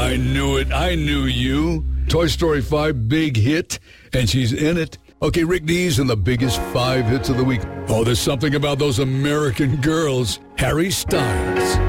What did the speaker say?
I knew it. I knew you. Toy Story 5, big hit, and she's in it. Okay, Rick Dees and the biggest 5 hits of the week. Oh, there's something about those American girls. Harry Styles.